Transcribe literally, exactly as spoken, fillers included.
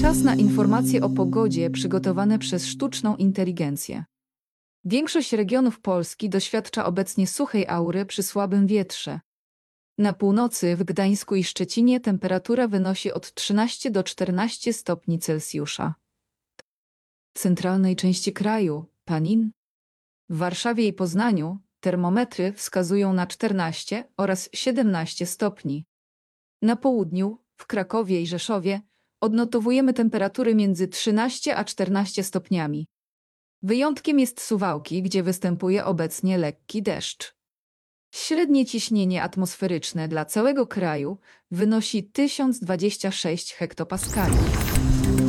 Czas na informacje o pogodzie przygotowane przez sztuczną inteligencję. Większość regionów Polski doświadcza obecnie suchej aury przy słabym wietrze. Na północy, w Gdańsku i Szczecinie temperatura wynosi od trzynastu do czternastu stopni Celsjusza. W centralnej części kraju, Panin, w Warszawie i Poznaniu, termometry wskazują na czternaście oraz siedemnaście stopni. Na południu, w Krakowie i Rzeszowie, odnotowujemy temperatury między trzynaście a czternaście stopniami. Wyjątkiem jest Suwałki, gdzie występuje obecnie lekki deszcz. Średnie ciśnienie atmosferyczne dla całego kraju wynosi tysiąc dwadzieścia sześć hektopaskali.